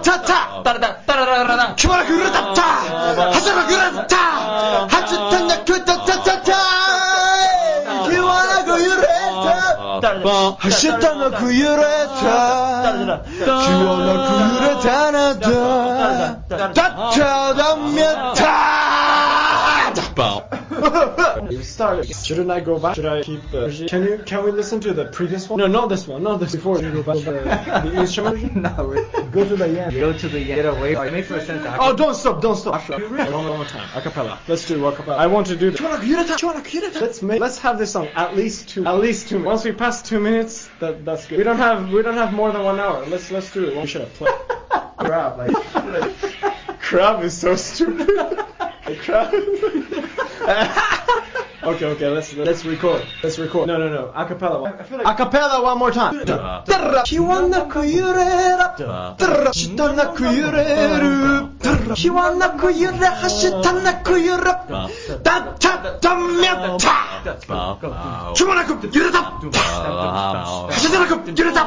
타타타 따라따라따라따라 키와라 그르다타 하자라 그르다타 하츠탄나 그타타타타 키와라 그르다 하시탄나 그르다 키와라 그르다나다 타타담메타 You started. Shouldn't I go back? Should I keep the? Can we listen to the previous one? No, not this one. Not this before. You go back to the instrument version? No, go to the end. Go to the end. Get away. It makes no sense. Oh, don't stop. One more time. Acapella. Let's do acapella. I want to do this. Let's have this song at least 2 minutes. Once we pass 2 minutes, that's good. We don't have more than 1 hour. Let's do it. We should have played. Crap, like crap is so stupid. Crap. Okay, let's record. No. Acapella one more time. Kiwana kuyurera. Shitana kuyureru. Kiwana kuyure hashitana kuyura. Tatamyata. Kiwana kuyureta. Hashitana kuyureta.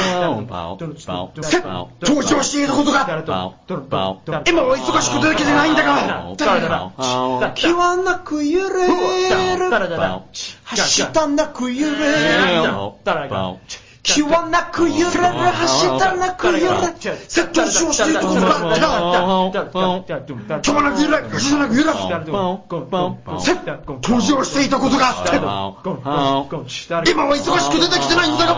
登場していることが今は忙しくてできてないんだが気はなく揺れるはしたなく揺れる気はなく揺れるはしたなく揺れる登場していることが気はなく揺れるはしたなく揺れる登場していたことがあって今は忙しくてできてないんだ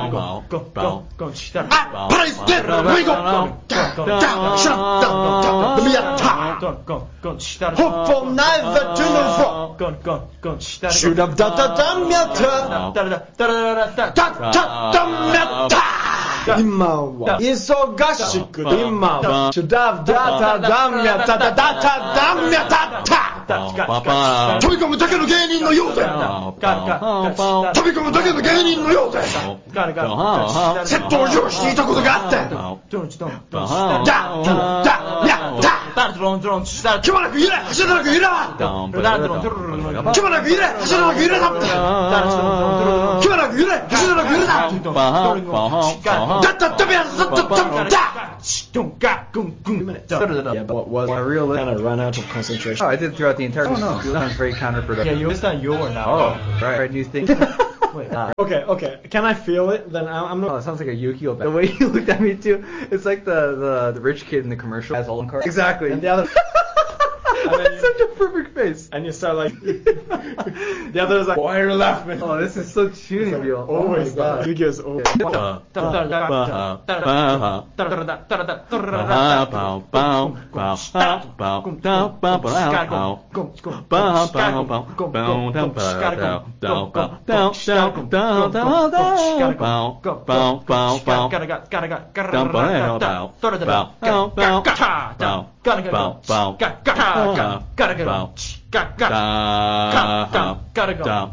がパライステルウイゴシャッタミヤタホッポナイザトゥノフォシュラブダタダミヤタダタダミヤタ今は忙しくて今はシュラブダタダミヤタダタダミヤタタ飛び込むだけの芸人のようで飛び込むだけの芸人のようで窃盗上していたことがあって気まなく揺れ走らなく揺れ気まなく揺れ走らなく揺れだ気まなく揺れ走らなく揺れだだったったべやだったったYeah, but was I really kind of run out of concentration? Oh, I did throughout the entire. Oh no, that sounds very counterproductive. Yeah, you understand you or now? Oh, right, new thing. Wait. Okay. Can I feel it? Then I'm not. Oh, it sounds like a Yu-Gi-Oh! The way you looked at me too, it's like the rich kid in the commercial has all the cards. Exactly. And the other. That's such a perfect face. And you start like. The other is like, why are you laughing? Oh, this is so tuning, yo. Oh my god. Yu-Gi-Oh's over. Gotta go.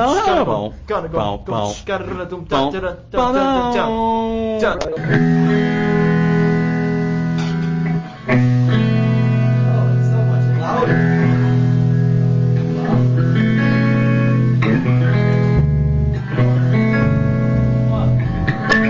Gotta go.